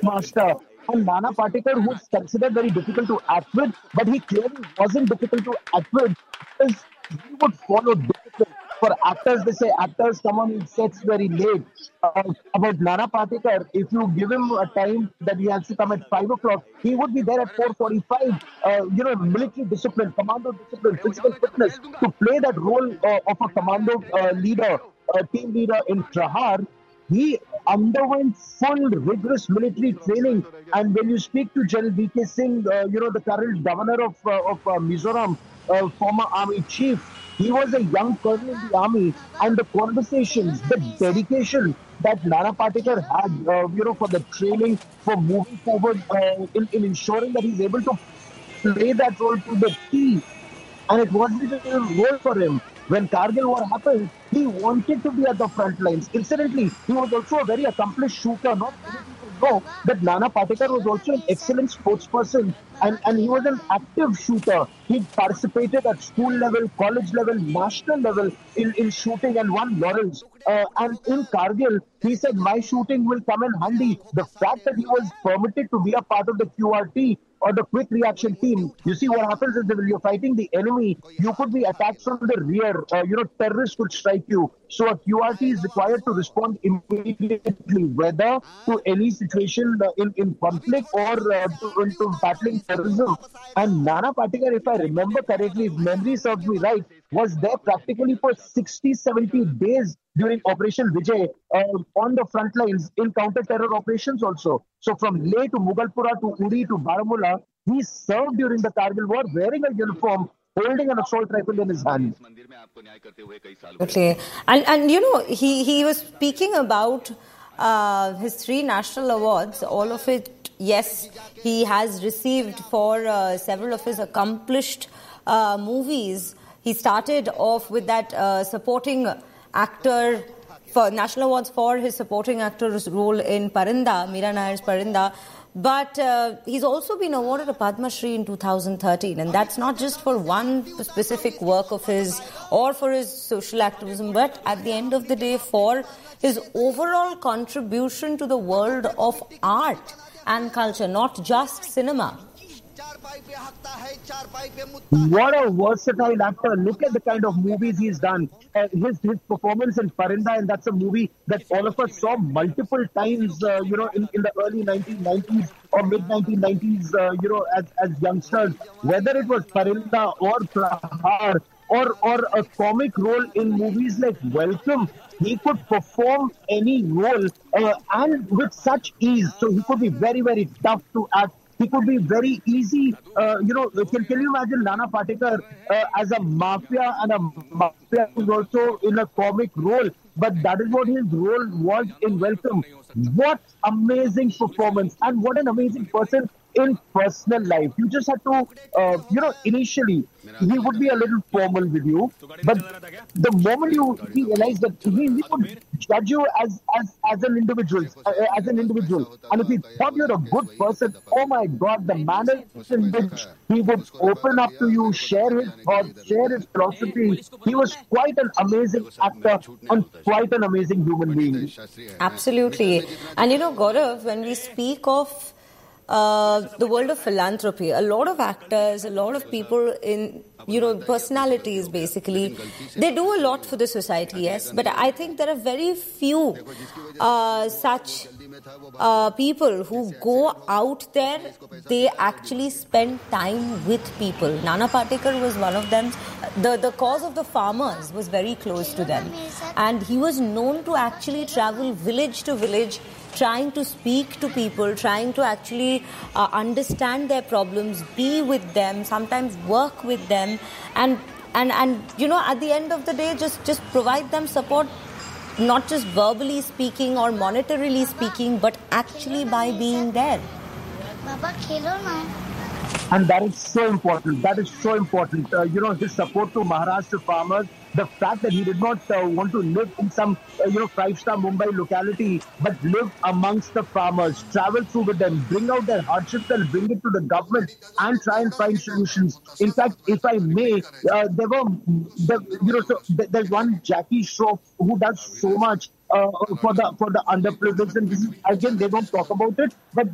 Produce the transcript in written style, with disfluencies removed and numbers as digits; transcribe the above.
master. And Nana Patekar, who's considered very difficult to act with, but he clearly wasn't difficult to act with because he would follow discipline. For actors, they say actors come on sets very late. About Nana Patekar, if you give him a time that he has to come at 5 o'clock, he would be there at 4:45. Military discipline, commando discipline, physical fitness to play that role of a commando leader, team leader in Trahar. He underwent full rigorous military training. And when you speak to General V.K. Singh, the current governor of Mizoram, former army chief, he was a young colonel in the army, and the conversations, the dedication that Nana Patekar had, for the training, for moving forward, in ensuring that he's able to play that role to the T. And it wasn't a role for him. When Kargil war happened, he wanted to be at the front lines. Incidentally, he was also a very accomplished shooter. Not many people know that Nana Patekar was also an excellent sportsperson, and he was an active shooter. He participated at school level, college level, national level in shooting and won laurels. And in Kargil, he said, my shooting will come in handy. The fact that he was permitted to be a part of the QRT or the quick reaction team. You see, what happens is that when you're fighting the enemy, you could be attacked from the rear. Terrorists could strike you. So a QRT is required to respond immediately, whether to any situation in conflict or to battling terrorism. And Nana Patekar, if I remember correctly, if memory serves me right, was there practically for 60, 70 days during Operation Vijay on the front lines in counter-terror operations also. So from Leh to Mughalpura to Uri to Baramulla, he served during the Kargil war wearing a uniform, holding an assault rifle in his hand. Okay. And he was speaking about his 3 national awards, all of it, yes, he has received for several of his accomplished movies. He started off with that supporting actor for national awards for his supporting actor's role in Parinda, Meera Nayar's Parinda. But he's also been awarded a Padma Shri in 2013, and that's not just for one specific work of his or for his social activism, but at the end of the day for his overall contribution to the world of art and culture, not just cinema. What a versatile actor. Look at the kind of movies he's done. His performance in Parinda, and that's a movie that all of us saw multiple times, in the early 1990s or mid-1990s, as youngsters. Whether it was Parinda or Prahar or a comic role in movies like Welcome, he could perform any role and with such ease. So he could be very, very tough to act. He could be very easy. Can you imagine Nana Patekar as a mafia, and a mafia who's also in a comic role? But that is what his role was in Welcome. What amazing performance, and what an amazing person in personal life. You just have to, initially, he would be a little formal with you, but the moment you realize that he would judge you as an individual, and if he thought you're a good person, oh my God, the manner in which he would open up to you, share his thoughts, share his philosophy. He was quite an amazing actor and quite an amazing human being. Absolutely. And Gaurav, when we speak of the world of philanthropy, a lot of actors, a lot of people in, personalities basically, they do a lot for the society, yes, but I think there are very few such people who go out there, they actually spend time with people. Nana Patekar was one of them. The cause of the farmers was very close to them, and he was known to actually travel village to village, trying to speak to people, trying to actually understand their problems, be with them, sometimes work with them, and at the end of the day, just provide them support, not just verbally speaking or monetarily speaking, but actually by being there. Baba, khelo na. And that is so important. His support to Maharashtra farmers, the fact that he did not want to live in some, 5-star Mumbai locality, but live amongst the farmers, travel through with them, bring out their hardships and bring it to the government and try and find solutions. In fact, if I may, there's one Jackie Shroff who does so much for the underprivileged, and this is, again, they don't talk about it, but